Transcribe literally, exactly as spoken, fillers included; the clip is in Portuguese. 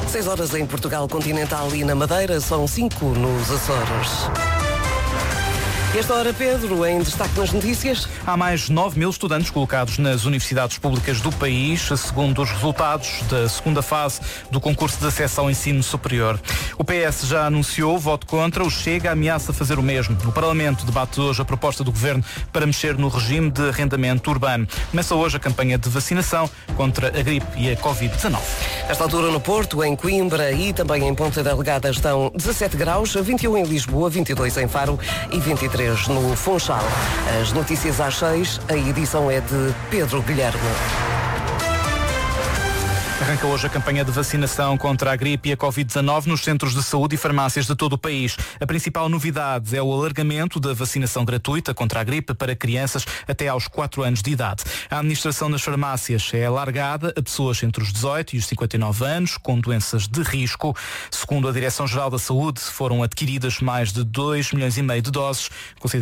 seis horas em Portugal continental e na Madeira, são cinco nos Açores. Esta hora, Pedro, em destaque nas notícias. Há mais nove mil estudantes colocados nas universidades públicas do país, segundo os resultados da segunda fase do concurso de acesso ao ensino superior. O P S já anunciou voto contra, o Chega ameaça fazer o mesmo. O Parlamento debate hoje a proposta do Governo para mexer no regime de arrendamento urbano. Começa hoje a campanha de vacinação contra a gripe e a covid dezanove. Esta altura no Porto, em Coimbra e também em Ponta Delgada estão dezassete graus, vinte e um em Lisboa, vinte e dois em Faro e vinte e três no Funchal. As notícias às seis, a edição é de Pedro Guilherme. Arranca hoje a campanha de vacinação contra a gripe e a covid dezanove nos centros de saúde e farmácias de todo o país. A principal novidade é o alargamento da vacinação gratuita contra a gripe para crianças até aos quatro anos de idade. A administração nas farmácias é alargada a pessoas entre os dezoito e os cinquenta e nove anos com doenças de risco. Segundo a Direção-Geral da Saúde, foram adquiridas mais de dois milhões e meio de doses,